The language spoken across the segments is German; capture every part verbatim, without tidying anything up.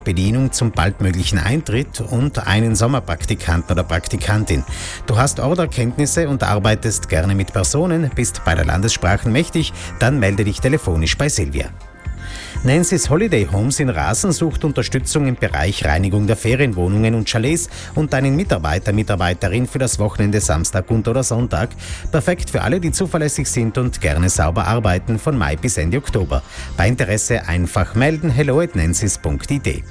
Bedienung zum baldmöglichen Eintritt und einen Sommerpraktikanten oder Praktikantin. Du hast Orderkenntnisse und arbeitest gerne mit Personen, bist bei der Landessprachen mächtig, dann melde dich telefonisch bei Silvia. Nancy's Holiday Homes in Rasen sucht Unterstützung im Bereich Reinigung der Ferienwohnungen und Chalets und einen Mitarbeiter, Mitarbeiterin für das Wochenende Samstag und oder Sonntag. Perfekt für alle, die zuverlässig sind und gerne sauber arbeiten von Mai bis Ende Oktober. Bei Interesse einfach melden hello at nancys punkt i d.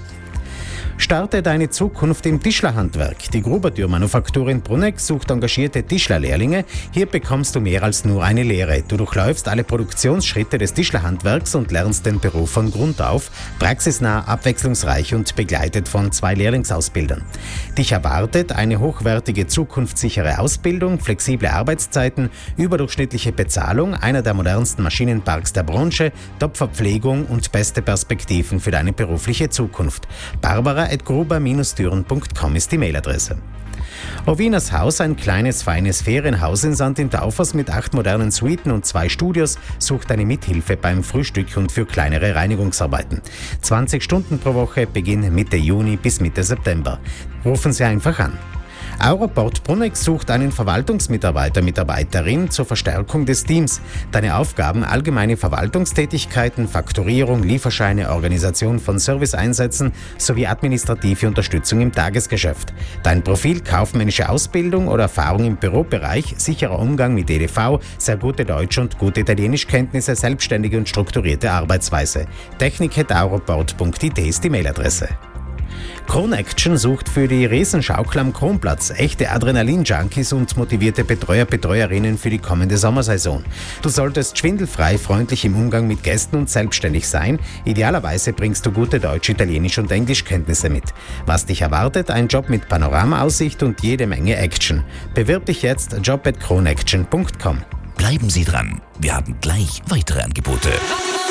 Starte deine Zukunft im Tischlerhandwerk. Die Grubertürmanufaktur in Bruneck sucht engagierte Tischlerlehrlinge. Hier bekommst du mehr als nur eine Lehre. Du durchläufst alle Produktionsschritte des Tischlerhandwerks und lernst den Beruf von Grund auf, praxisnah, abwechslungsreich und begleitet von zwei Lehrlingsausbildern. Dich erwartet eine hochwertige, zukunftssichere Ausbildung, flexible Arbeitszeiten, überdurchschnittliche Bezahlung, einer der modernsten Maschinenparks der Branche, Top-Verpflegung und beste Perspektiven für deine berufliche Zukunft. Barbara at gruber Bindestrich türen punkt com ist die Mailadresse. Ovinas Haus, ein kleines, feines Ferienhaus in Sankt im Taufers mit acht modernen Suiten und zwei Studios, sucht eine Mithilfe beim Frühstück und für kleinere Reinigungsarbeiten. zwanzig Stunden pro Woche, Beginn Mitte Juni bis Mitte September. Rufen Sie einfach an. Europort Bruneck sucht einen Verwaltungsmitarbeiter, Mitarbeiterin zur Verstärkung des Teams. Deine Aufgaben: allgemeine Verwaltungstätigkeiten, Fakturierung, Lieferscheine, Organisation von Serviceeinsätzen sowie administrative Unterstützung im Tagesgeschäft. Dein Profil: kaufmännische Ausbildung oder Erfahrung im Bürobereich, sicherer Umgang mit E D V, sehr gute Deutsch- und gute Italienischkenntnisse, selbstständige und strukturierte Arbeitsweise. technik at europort punkt i d ist die Mailadresse. Kronaction sucht für die Riesenschaukel am Kronplatz echte Adrenalin-Junkies und motivierte Betreuer, Betreuerinnen für die kommende Sommersaison. Du solltest schwindelfrei, freundlich im Umgang mit Gästen und selbstständig sein. Idealerweise bringst du gute Deutsch-, Italienisch- und Englischkenntnisse mit. Was dich erwartet? Ein Job mit Panoramaaussicht und jede Menge Action. Bewirb dich jetzt job at kronaction punkt com. Bleiben Sie dran, wir haben gleich weitere Angebote.